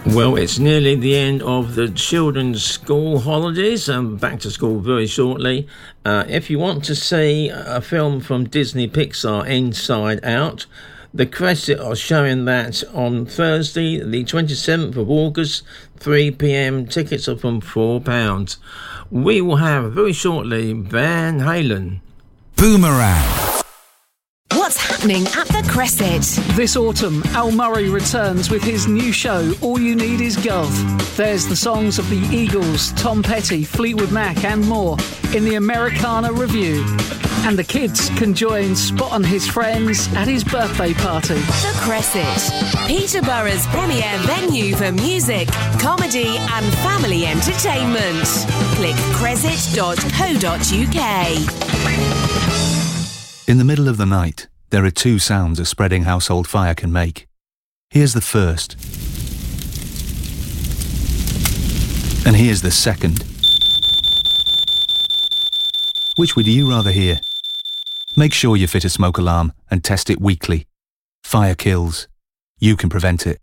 Well, it's nearly the end of the children's school holidays. Back to school very shortly. If you want to see a film from Disney Pixar, Inside Out, the Crescent are showing that on Thursday, the 27th of August, 3 p.m. Tickets are from £4. We will have very shortly Van Halen. Boomerang. What's happening at the Crescent? This autumn, Al Murray returns with his new show, All You Need Is Gov. There's the songs of the Eagles, Tom Petty, Fleetwood Mac and more in the Americana Review. And the kids can join Spot and his friends at his birthday party. The Crescent, Peterborough's premier venue for music, comedy and family entertainment. Click crescent.co.uk. In the middle of the night, there are two sounds a spreading household fire can make. Here's the first. And here's the second. Which would you rather hear? Make sure you fit a smoke alarm and test it weekly. Fire kills. You can prevent it.